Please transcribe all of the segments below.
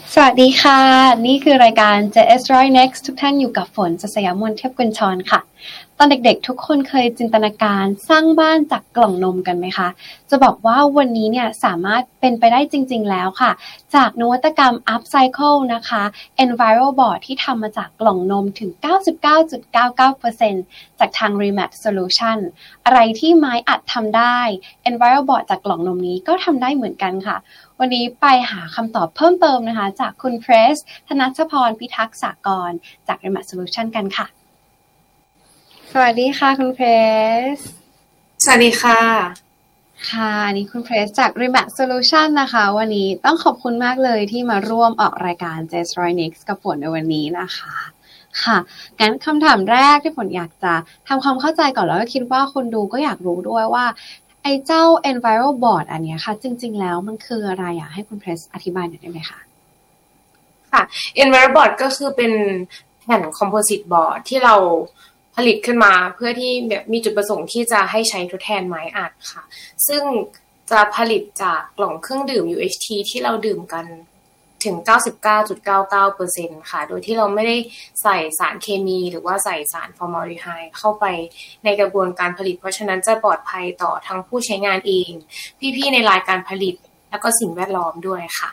สวัสดีค่ะนี่คือรายการ JS Roy Next ทุกท่านอยู่กับฝนจัสยามนเทพกุญชรค่ะตอนเด็กๆทุกคนเคยจินตนาการสร้างบ้านจากกล่องนมกันไหมคะจะบอกว่าวันนี้เนี่ยสามารถเป็นไปได้จริงๆแล้วค่ะจากนวัตกรรม Upcycle นะคะ EnviroBoard ที่ทำมาจากกล่องนมถึง 99.99% จากทาง Remat Solution อะไรที่ไม้อัดทำได้ EnviroBoard จากกล่องนมนี้ก็ทำได้เหมือนกันค่ะวันนี้ไปหาคำตอบเพิ่มเติมนะคะจากคุณเพรสธนัชพรพิทักษ์สากรจาก Remat Solution กันค่ะสวัสดีค่ะคุณเพรสสวัสดีค่ะค่ะนี่คุณเพรสจาก Remat Solution นะคะวันนี้ต้องขอบคุณมากเลยที่มาร่วมออกรายการ Jazz Roy Next กับฝนในวันนี้นะคะค่ะงั้นคำถามแรกที่ฝนอยากจะทำความเข้าใจก่อนแล้วก็คิดว่าคนดูก็อยากรู้ด้วยว่าไอ้เจ้า EnviroBoard อันนี้ค่ะจริงๆแล้วมันคืออะไรอยากให้คุณเพรสอธิบายหน่อยได้ไหมคะค่ะ EnviroBoard ก็คือเป็นแผ่นคอมโพสิตบอร์ดที่เราผลิตขึ้นมาเพื่อที่แบบมีจุดประสงค์ที่จะให้ใช้ทดแทนไม้อัดค่ะซึ่งจะผลิตจากกล่องเครื่องดื่ม UHT ที่เราดื่มกันถึง 99.99% ค่ะโดยที่เราไม่ได้ใส่สารเคมีหรือว่าใส่สารฟอร์มาลดีไฮด์เข้าไปในกระบวนการผลิตเพราะฉะนั้นจะปลอดภัยต่อทั้งผู้ใช้งานเองพี่ๆในรายการผลิตแล้วก็สิ่งแวดล้อมด้วยค่ะ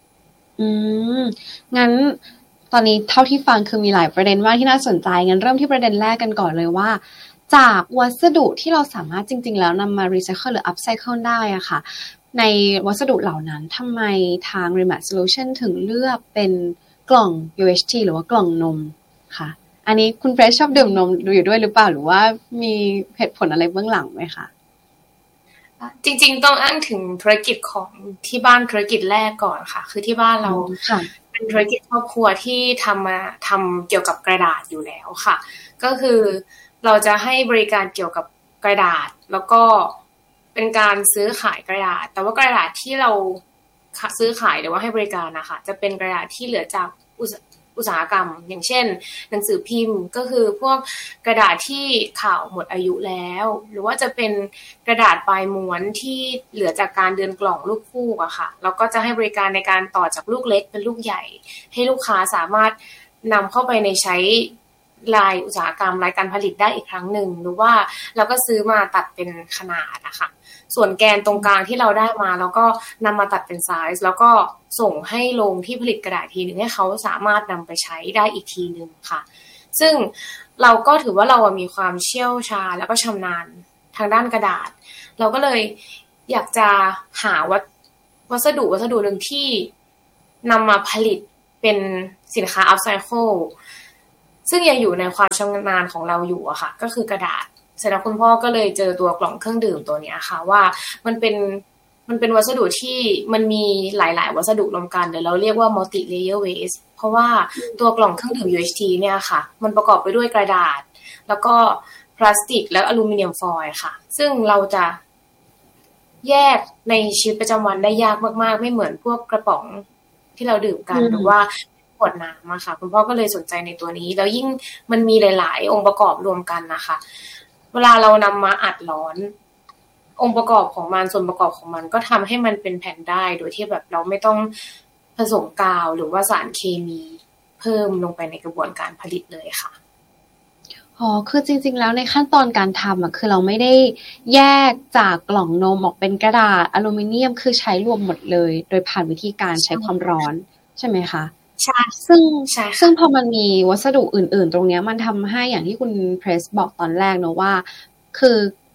งั้นตอนนี้เท่าที่ฟังคือมีหลายประเด็นมากที่น่าสนใจงั้นเริ่มที่ประเด็นแรกกันก่อนเลยว่าจากวัสดุที่เราสามารถจริงๆแล้วนำมารีไซเคิลหรืออัพไซเคิลได้อะค่ะในวัสดุเหล่านั้นทำไมทาง Remat Solution ถึงเลือกเป็นกล่อง UHT หรือว่ากล่องนมค่ะอันนี้คุณเฟรชชอบดื่มนมอยู่ด้วยหรือเปล่าหรือว่ามีเหตุผลอะไรเบื้องหลังไหมคะจริงๆต้องอ้างถึงธุรกิจของที่บ้านธุรกิจแรกก่อนค่ะคือที่บ้านเราเป็นธุรกิจครอบครัวที่ทำเกี่ยวกับกระดาษอยู่แล้วค่ะก็คือเราจะให้บริการเกี่ยวกับกระดาษแล้วก็เป็นการซื้อขายกระดาษแต่ว่ากระดาษที่เราซื้อขายหรือว่าให้บริการนะคะจะเป็นกระดาษที่เหลือจากอุตสาหกรรมอย่างเช่นหนังสือพิมพ์ก็คือพวกกระดาษที่ข่าวหมดอายุแล้วหรือว่าจะเป็นกระดาษปลายม้วนที่เหลือจากการเดินกล่องลูกฟูกอะค่ะแล้วก็จะให้บริการในการต่อจากลูกเล็กเป็นลูกใหญ่ให้ลูกค้าสามารถนำเข้าไปในใช้ลายอุตสาหกรรมรายการผลิตได้อีกครั้งหนึ่งหรือว่าเราก็ซื้อมาตัดเป็นขนาดนะคะส่วนแกนตรงกลางที่เราได้มาแล้วก็นำมาตัดเป็นไซส์แล้วก็ส่งให้โรงที่ผลิตกระดาษทีนึงให้เขาสามารถนำไปใช้ได้อีกทีนึงค่ะซึ่งเราก็ถือว่าเรามีความเชี่ยวชาญแล้วก็ชำนาญทางด้านกระดาษเราก็เลยอยากจะหาวัสดุหนึ่งที่นำมาผลิตเป็นสินค้า Upcycle ซึ่งยังอยู่ในความชำนาญของเราอยู่อะค่ะก็คือกระดาษเสร็จแล้วคุณพ่อก็เลยเจอตัวกล่องเครื่องดื่มตัวนี้ค่ะว่ามันเป็นวัสดุที่มันมีหลายๆวัสดุรวมกันเดี๋ยวเราเรียกว่า multi layer waste เพราะว่าตัวกล่องเครื่องดื่ม UHT เนี่ยค่ะมันประกอบไปด้วยกระดาษแล้วก็พลาสติกและอลูมิเนียมฟอยล์ค่ะซึ่งเราจะแยกในชีวิตประจำวันได้ยากมากๆไม่เหมือนพวกกระป๋องที่เราดื่มกันหรือว่าขวดน้ำอะค่ะคุณพ่อก็เลยสนใจในตัวนี้แล้วยิ่งมันมีหลายๆองค์ประกอบรวมกันนะคะเวลาเรานำมาอัดร้อนองค์ประกอบของมันส่วนประกอบของมันก็ทำให้มันเป็นแผ่นได้โดยที่แบบเราไม่ต้องผสมกาวหรือว่าสารเคมีเพิ่มลงไปในกระบวนการผลิตเลยค่ะคือจริงๆแล้วในขั้นตอนการทำอะคือเราไม่ได้แยกจากกล่องนมออกเป็นกระดาษอลูมิเนียมคือใช้รวมหมดเลยโดยผ่านวิธีการใช้ความร้อนใช่ไหมคะใช่ซึ่งพอมันมีวัสดุอื่นๆตรงนี้มันทำให้อย่างที่คุณเพรสบอกตอนแรกเนอะว่าคือ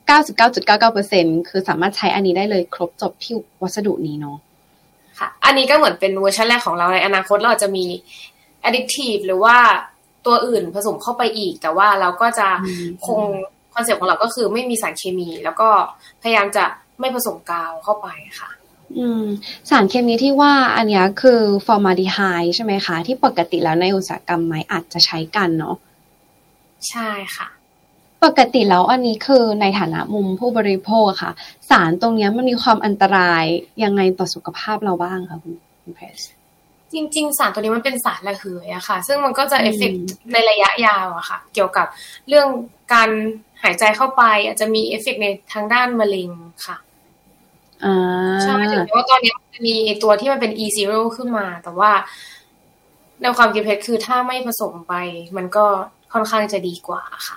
99.99% คือสามารถใช้อันนี้ได้เลยครบจบที่วัสดุนี้เนาะค่ะอันนี้ก็เหมือนเป็นเวอร์ชันแรกของเราในอนาคตเราจะมี additive หรือว่าตัวอื่นผสมเข้าไปอีกแต่ว่าเราก็จะคงคอนเซ็ปต์ของเราก็คือไม่มีสารเคมีแล้วก็พยายามจะไม่ผสมกาวเข้าไปค่ะสารเคมีที่ว่าอันนี้คือฟอร์มาลดีไฮด์ใช่ไหมคะที่ปกติแล้วในอุตสาหกรรมไม้อัดจะใช้กันเนาะใช่ค่ะปกติแล้วอันนี้คือในฐานะมุมผู้บริโภคค่ะสารตรงนี้มันมีความอันตรายยังไงต่อสุขภาพเราบ้างคะคุณเพรสจริงๆสารตัวนี้มันเป็นสารระเหยอะค่ะซึ่งมันก็จะเอฟเฟกต์ในระยะยาวอะค่ะเกี่ยวกับเรื่องการหายใจเข้าไปอาจจะมีเอฟเฟกต์ในทางด้านมะเร็งค่ะใช่ถึงแม้ว่าตอนนี้มีตัวที่มันเป็น E0 ขึ้นมาแต่ว่าในความคิดเพชรคือถ้าไม่ผสมไปมันก็ค่อนข้างจะดีกว่าค่ะ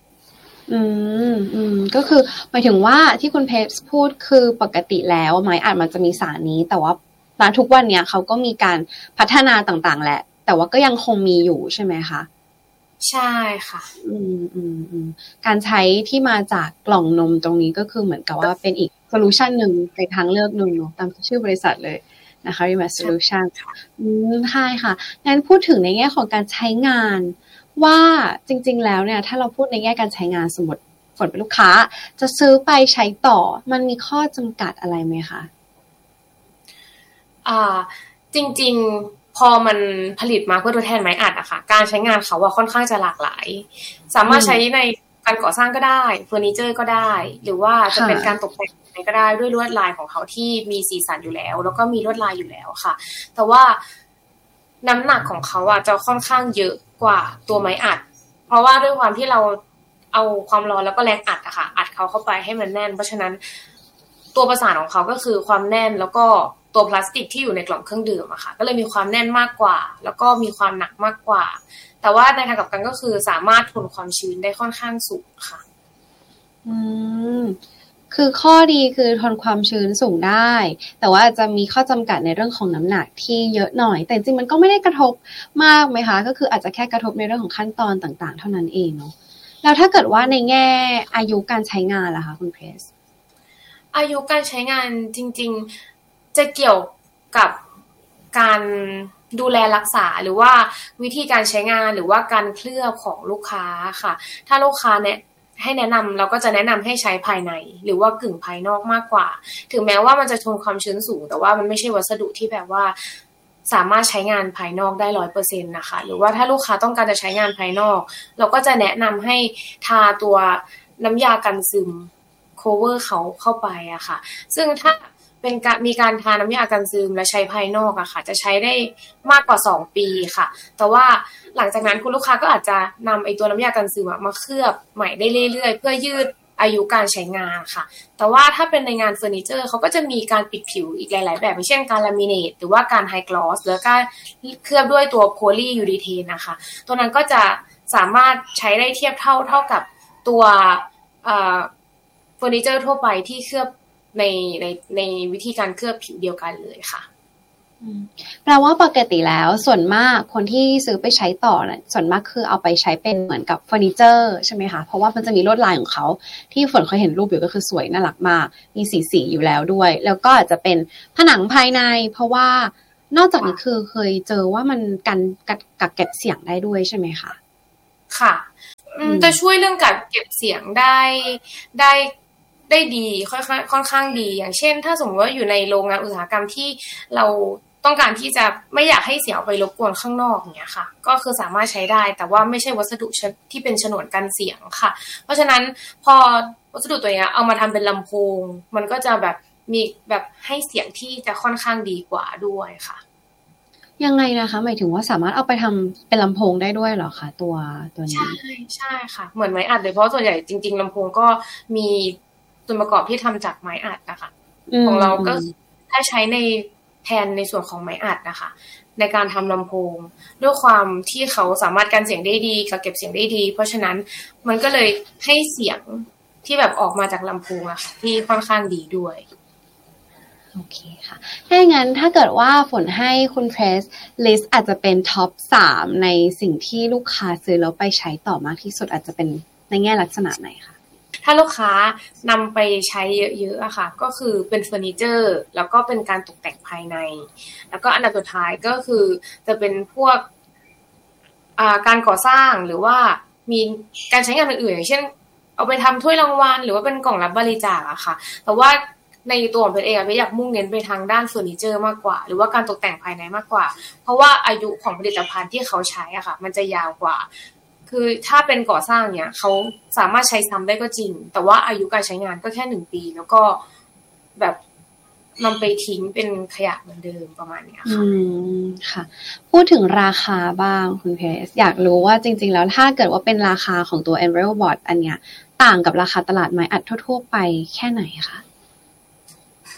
ก็คือหมายถึงว่าที่คุณเพชรพูดคือปกติแล้วไม้อัดมันจะมีสารนี้แต่ว่าณทุกวันเนี้ยเขาก็มีการพัฒนาต่างๆแหละแต่ว่าก็ยังคงมีอยู่ใช่ไหมคะใช่ค่ะการใช้ที่มาจากกล่องนมตรงนี้ก็คือเหมือนกับว่าเป็นอีกโซลูชันหนึ่งเป็นทางเลือกหนึ่งเนาะตามชื่อบริษัทเลยนะคะ Rematch Solution ใช่ค่ะงั้นพูดถึงในแง่ของการใช้งานว่าจริงๆแล้วเนี่ยถ้าเราพูดในแง่การใช้งานสมมติฝนเป็นลูกค้าจะซื้อไปใช้ต่อมันมีข้อจำกัดอะไรไหมคะจริงๆพอมันผลิตมาเพื่อทดแทนไม้อัดอะค่ะการใช้งานเขาว่าค่อนข้างจะหลากหลายสามารถใช้ในการก่อสร้างก็ได้เฟอร์นิเจอร์ก็ได้หรือว่าจะเป็นการตกแต่งอะไรก็ได้ด้วยลวดลายของเขาที่มีสีสันอยู่แล้วแล้วก็มีลวดลายอยู่แล้วค่ะแต่ว่าน้ำหนักของเขาอะจะค่อนข้างเยอะกว่าตัวไม้อัดเพราะว่าด้วยความที่เราเอาความร้อนแล้วก็แรงอัดอะค่ะอัดเขาเข้าไปให้มันแน่นเพราะฉะนั้นตัวประสานของเขาก็คือความแน่นแล้วก็ตัวพลาสติกที่อยู่ในกล่องเครื่องดื่มอะค่ะก็เลยมีความแน่นมากกว่าแล้วก็มีความหนักมากกว่าแต่ว่าในทางกลับกันก็คือสามารถทนความชื้นได้ค่อนข้างสูงค่ะคือข้อดีคือทนความชื้นสูงได้แต่ว่าจะมีข้อจำกัดในเรื่องของน้ำหนักที่เยอะหน่อยแต่จริงมันก็ไม่ได้กระทบมากไหมคะก็คืออาจจะแค่กระทบในเรื่องของขั้นตอนต่างๆเท่านั้นเองเนาะแล้วถ้าเกิดว่าในแง่อายุการใช้งานล่ะคะคุณเพรสอายุการใช้งานจริงๆจะเกี่ยวกับการดูแลรักษาหรือว่าวิธีการใช้งานหรือว่าการเคลือบของลูกค้าค่ะถ้าลูกค้าเนี่ยให้แนะนำเราก็จะแนะนำให้ใช้ภายในหรือว่ากึ่งภายนอกมากกว่าถึงแม้ว่ามันจะทนความชื้นสูงแต่ว่ามันไม่ใช่วัสดุที่แบบว่าสามารถใช้งานภายนอกได้ 100% นะคะหรือว่าถ้าลูกค้าต้องการจะใช้งานภายนอกเราก็จะแนะนำให้ทาตัวน้ำยากันซึม cover เขาเข้าไปอะค่ะซึ่งถ้าเป็นการมีการทาน้ำยากันซึมและใช้ภายนอกอะค่ะจะใช้ได้มากกว่า2ปีค่ะแต่ว่าหลังจากนั้นคุณลูกค้าก็อาจจะนำไอ้ตัวน้ำยากันซึมมาเคลือบใหม่ได้เรื่อยๆเพื่อยืดอายุการใช้งานค่ะแต่ว่าถ้าเป็นในงานเฟอร์นิเจอร์เขาก็จะมีการปิดผิวอีกหลายๆแบบเช่นการลามิเนตหรือว่าการไฮกลอสหรือการเคลือบด้วยตัวโพลียูรีเทนนะคะตัวนั้นก็จะสามารถใช้ได้เทียบเท่ากับตัวเฟอร์นิเจอร์ทั่วไปที่เคลือบในวิธีการเคลือบผิวเดียวกันเลยค่ะแปลว่าปกติแล้วส่วนมากคนที่ซื้อไปใช้ต่อเนี่ยส่วนมากคือเอาไปใช้เป็นเหมือนกับเฟอร์นิเจอร์ใช่ไหมคะเพราะว่ามันจะมีลวดลายของเขาที่ฝนเคยเห็นรูปอยู่ก็คือสวยน่ารักมากมีสีอยู่แล้วด้วยแล้วก็อาจจะเป็นผนังภายในเพราะว่านอกจากนี้คือเคยเจอว่ามันกันกักเก็บเสียงได้ด้วยใช่ไหมคะค่ะจะช่วยเรื่องกักเก็บเสียงได้ดีค่อนข้างดีอย่างเช่นถ้าสมมติว่าอยู่ในโรงงานอุตสาหกรรมที่เราต้องการที่จะไม่อยากให้เสียงไปรบกวนข้างนอกอย่างเงี้ยค่ะก็คือสามารถใช้ได้แต่ว่าไม่ใช่วัสดุที่เป็นฉนวนกันเสียงค่ะเพราะฉะนั้นพอวัสดุตัวนี้เอามาทำเป็นลำโพงมันก็จะแบบมีแบบให้เสียงที่จะค่อนข้างดีกว่าด้วยค่ะยังไงนะคะหมายถึงว่าสามารถเอาไปทำเป็นลำโพงได้ด้วยเหรอคะตัวนี้ใช่ค่ะเหมือนไม้อัดเลยเพราะส่วนใหญ่จริงๆลำโพงก็มีส่วนประกอบที่ทำจากไม้อัดนะคะของเราก็ถ้าใช้ในแทนในส่วนของไม้อัดนะคะในการทำลำโพงด้วยความที่เขาสามารถกันเสียงได้ดีกักเก็บเสียงได้ดีเพราะฉะนั้นมันก็เลยให้เสียงที่แบบออกมาจากลำโพงอะค่ะที่ค่อนข้างดีด้วยโอเคค่ะถ้าอย่างนั้นถ้าเกิดว่าฝนให้คุณเพรสลิสต์อาจจะเป็นท็อป3ในสิ่งที่ลูกค้าซื้อแล้วไปใช้ต่อมากที่สุดอาจจะเป็นในแง่ลักษณะไหนคะถ้าลูกค้านำไปใช้เยอะๆอะค่ะก็คือเป็นเฟอร์นิเจอร์แล้วก็เป็นการตกแต่งภายในแล้วก็อันดับสุดท้ายก็คือจะเป็นพวกการก่อสร้างหรือว่ามีการใช้งานอื่นๆอย่างเช่นเอาไปทำถ้วยรางวัลหรือว่าเป็นกล่องรับบริจาคอะค่ะแต่ว่าในตัวของเพชรเองเพชรอยากมุ่งเน้นไปทางด้านเฟอร์นิเจอร์มากกว่าหรือว่าการตกแต่งภายในมากกว่าเพราะว่าอายุของผลิตภัณฑ์ที่เขาใช้อะค่ะมันจะยาวกว่าคือถ้าเป็นก่อสร้างเนี่ยเขาสามารถใช้ซ้ำได้ก็จริงแต่ว่าอายุการใช้งานก็แค่1 ปีแล้วก็แบบนำไปทิ้งเป็นขยะเหมือนเดิมประมาณนี้ค่ะค่ะพูดถึงราคาบ้างคุณเพชรอยากรู้ว่าจริงๆแล้วถ้าเกิดว่าเป็นราคาของตัว Emerald Board อันเนี้ยต่างกับราคาตลาดไม้อัดทั่วๆไปแค่ไหนคะ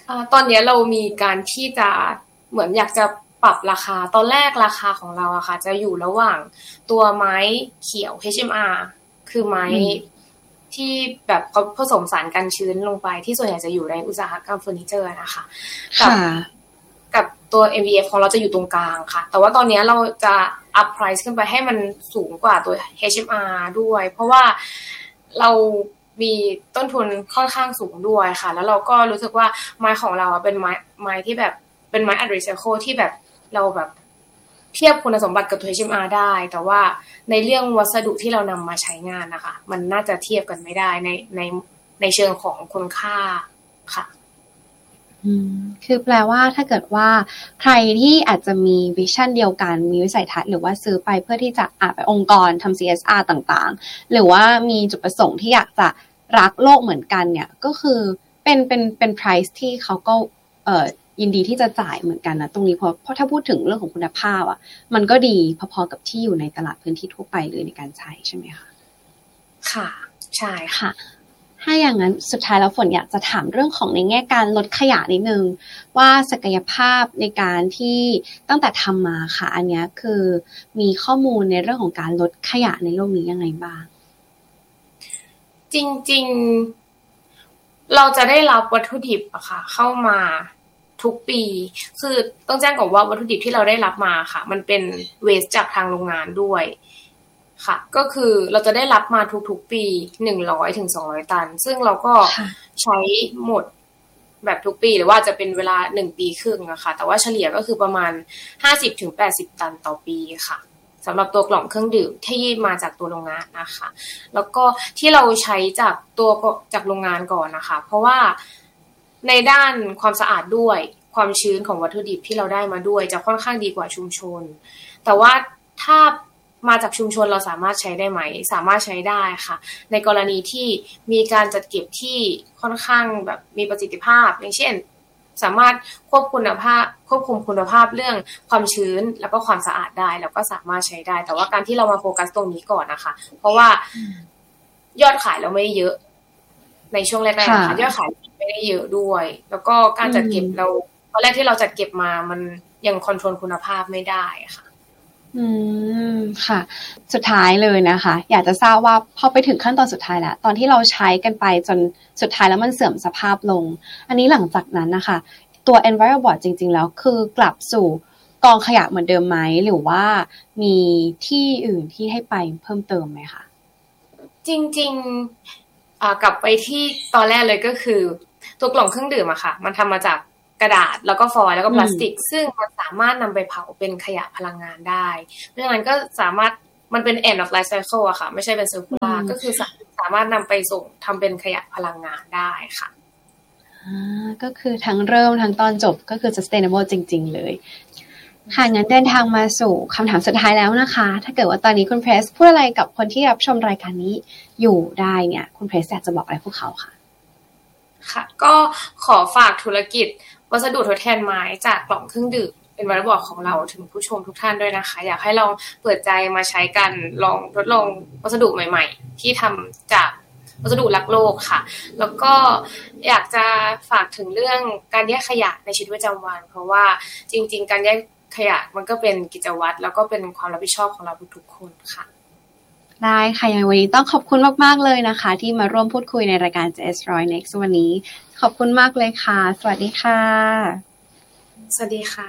ตอนนี้เรามีการที่จะเหมือนอยากจะปรับราคาตอนแรกราคาของเราอะค่ะจะอยู่ระหว่างตัวไม้เขียว HMR คือไม้ที่แบบเขาผสมสารกันชื้นลงไปที่ส่วนใหญ่จะอยู่ในอุตสาหกรรมเฟอร์นิเจอร์นะคะกับตัว MDF ของเราจะอยู่ตรงกลางค่ะแต่ว่าตอนนี้เราจะ up price ขึ้นไปให้มันสูงกว่าตัว HMR ด้วยเพราะว่าเรามีต้นทุนค่อนข้างสูงด้วยค่ะแล้วเราก็รู้สึกว่าไม้ของเราเป็นไม้ที่แบบเป็นไม้อัดรีไซเคิลที่แบบเราแบบเทียบคุณสมบัติกับตัว HMR ได้แต่ว่าในเรื่องวัสดุที่เรานำมาใช้งานนะคะมันน่าจะเทียบกันไม่ได้ในเชิงของคุณค่าค่ะคือแปลว่าถ้าเกิดว่าใครที่อาจจะมีวิชั่นเดียวกันมีวิสัยทัศน์หรือว่าซื้อไปเพื่อที่จะไปองค์กรทำ CSR ต่างๆหรือว่ามีจุดประสงค์ที่อยากจะรักโลกเหมือนกันเนี่ยก็คือเป็น price ที่เขาก็ยินดีที่จะจ่ายเหมือนกันนะตรงนี้เพราะถ้าพูดถึงเรื่องของคุณภาพอ่ะมันก็ดีพอๆกับที่อยู่ในตลาดพื้นที่ทั่วไปเลยในการใช้ใช่ไหมคะค่ะใช่ค่ะถ้าอย่างนั้นสุดท้ายแล้วฝนอยากจะถามเรื่องของในแง่การลดขยะนิดนึงว่าศักยภาพในการที่ตั้งแต่ทำมาค่ะอันนี้คือมีข้อมูลในเรื่องของการลดขยะในโลกนี้ยังไงบ้างจริงๆเราจะได้รับวัตถุดิบอะค่ะเข้ามาทุกปีคือต้องแจ้งก่อนว่าวัตถุดิบที่เราได้รับมาค่ะมันเป็นเวสจากทางโรงงานด้วยค่ะก็คือเราจะได้รับมาทุกๆปี100 ถึง 200 ตันซึ่งเราก็ใช้หมดแบบทุกปีหรือว่าจะเป็นเวลา1 ปีครึ่งนะคะแต่ว่าเฉลี่ยก็คือประมาณ50 ถึง 80 ตันต่อปีค่ะสำหรับตัวกล่องเครื่องดื่มที่มาจากตัวโรงงานนะคะแล้วก็ที่เราใช้จากโรงงานก่อนนะคะเพราะว่าในด้านความสะอาดด้วยความชื้นของวัตถุดิบที่เราได้มาด้วยจะค่อนข้างดีกว่าชุมชนแต่ว่าถ้ามาจากชุมชนเราสามารถใช้ได้ไหมสามารถใช้ได้ค่ะในกรณีที่มีการจัดเก็บที่ค่อนข้างแบบมีประสิทธิภาพอย่างเช่นสามารถควบคุมคุณภาพเรื่องความชื้นแล้วก็ความสะอาดได้แล้วก็สามารถใช้ได้แต่ว่าการที่เรามาโฟกัสตรงนี้ก่อนนะคะเพราะว่ายอดขายเราไม่เยอะในช่วงแรกๆนะคะยอดขายไม่ได้เยอะด้วยแล้วก็การจัดเก็บเราตอนแรกที่เราจัดเก็บมามันยังคอนโทรลคุณภาพไม่ได้ค่ะค่ะสุดท้ายเลยนะคะอยากจะทราบว่าพอไปถึงขั้นตอนสุดท้ายแล้วตอนที่เราใช้กันไปจนสุดท้ายแล้วมันเสื่อมสภาพลงอันนี้หลังจากนั้นนะคะตัว EnviroBoard จริงๆแล้วคือกลับสู่กองขยะเหมือนเดิมไหมหรือว่ามีที่อื่นที่ให้ไปเพิ่มเติมไหมคะจริงๆกลับไปที่ตอนแรกเลยก็คือตัวกล่องเครื่องดื่มอะค่ะมันทำมาจากกระดาษแล้วก็ฟอยล์แล้วก็พลาสติกซึ่งมันสามารถนำไปเผาเป็นขยะพลังงานได้เพราะฉะนั้นก็สามารถมันเป็น end of life cycle อะค่ะไม่ใช่เป็น circular ก็คือสามารถนำไปส่งทำเป็นขยะพลังงานได้ค่ะก็คือทั้งเริ่มทั้งตอนจบก็คือ sustainable จริงๆเลยค่ะงั้นเดินทางมาสู่คำถามสุดท้ายแล้วนะคะถ้าเกิดว่าตอนนี้คุณเพรสพูดอะไรกับคนที่รับชมรายการนี้อยู่ได้เนี่ยคุณเพรสอยากจะบอกอะไรพวกเขาค่ะค่ะก็ขอฝากธุรกิจวัสดุทดแทนไม้จากกล่องเครื่องดื่มเป็นวัตถุดิบของเราถึงผู้ชมทุกท่านด้วยนะคะอยากให้ลองเปิดใจมาใช้กันลองทดลองวัสดุใหม่ๆที่ทำจากวัสดุรักโลกค่ะแล้วก็อยากจะฝากถึงเรื่องการแยกขยะในชีวิตประจำวันเพราะว่าจริงๆการแยกขยะมันก็เป็นกิจวัตรแล้วก็เป็นความรับผิดชอบของเราทุกๆคนค่ะได้ค่ะอย่างวันนี้ต้องขอบคุณมากๆเลยนะคะที่มาร่วมพูดคุยในรายการ JS100 Next วันนี้ขอบคุณมากเลยค่ะสวัสดีค่ะสวัสดีค่ะ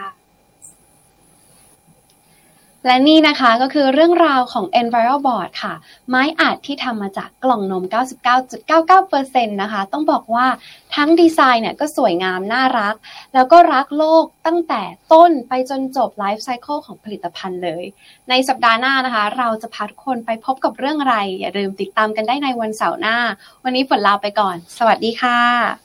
และนี่นะคะก็คือเรื่องราวของ EnviroBoard ค่ะไม้อัดที่ทำมาจากกล่องนม 99.99% นะคะต้องบอกว่าทั้งดีไซน์เนี่ยก็สวยงามน่ารักแล้วก็รักโลกตั้งแต่ต้นไปจนจบไลฟ์ไซเคิลของผลิตภัณฑ์เลยในสัปดาห์หน้านะคะเราจะพาทุกคนไปพบกับเรื่องอะไรอย่าลืมติดตามกันได้ในวันเสาร์หน้าวันนี้ฝนลาไปก่อนสวัสดีค่ะ